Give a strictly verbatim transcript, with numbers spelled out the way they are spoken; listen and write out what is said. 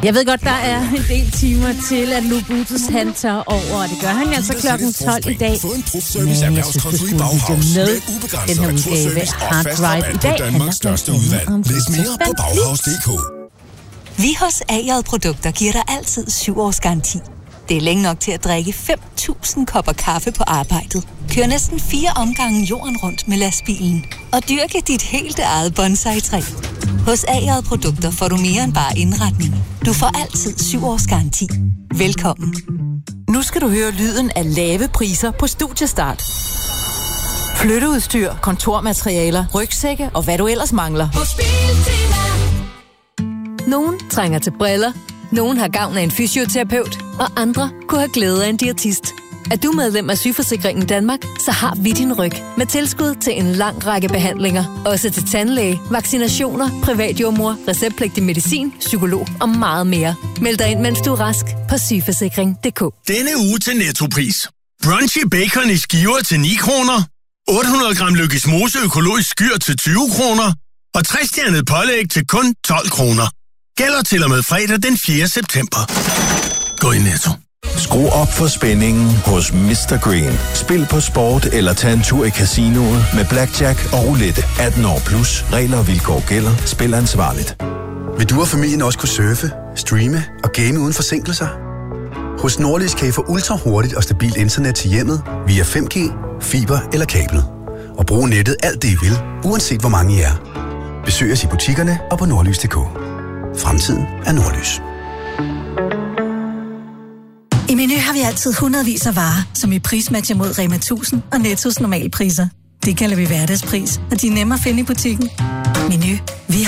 Jeg ved godt, der er en del timer til, at Lobutus han tager over, og det gør han altså klokken tolv i dag. Men jeg synes, du skulle lytte med den her udgave af Hard Drive i dag. Danmarks største udvalg. Læs mere på Bauhaus punktum d k. Vi hos A J Produkter giver dig altid syv års garanti. Det er længe nok til at drikke fem tusind kopper kaffe på arbejdet. Kør næsten fire omgange jorden rundt med lastbilen. Og dyrke dit helt eget bonsai-træ. Hos A J Produkter får du mere end bare indretning. Du får altid syv års garanti. Velkommen. Nu skal du høre lyden af lave priser på Studiestart. Flytteudstyr, kontormaterialer, rygsække og hvad du ellers mangler. Nogen trænger til briller, nogen har gavn af en fysioterapeut, og andre kunne have glæde af en diætist. Er du medlem af Sygeforsikringen Danmark, så har vi din ryg med tilskud til en lang række behandlinger. Også til tandlæge, vaccinationer, privatjordmor, receptpligtig medicin, psykolog og meget mere. Meld dig ind, mens du er rask på sygeforsikring punktum d k. Denne uge til Nettopris. Brunchy bacon i skiver til ni kroner. otte hundrede gram Lykkes Mose økologisk skyr til tyve kroner. Og tre-stjernet pålæg til kun tolv kroner. Gælder til og med fredag den fjerde september. Gå i Netto. Skru op for spændingen hos mister Green. Spil på sport eller tag en tur i casinoet med blackjack og roulette. atten år plus. Regler og vilkår gælder. Spil ansvarligt. Vil du og familien også kunne surfe, streame og game uden forsinkelser? Hos Nordlys kan I få ultra hurtigt og stabilt internet til hjemmet via fem G, fiber eller kablet. Og bruge nettet alt det I vil, uanset hvor mange I er. Besøg os i butikkerne og på nordlys punktum d k. Fremtiden er Nordlys. I Meny har vi altid hundredvis af varer, som vi prismatcher mod Rema tusind og Nettos normalpriser. Det kalder vi hverdagspris, og de er nemme at finde i butikken. Meny, vi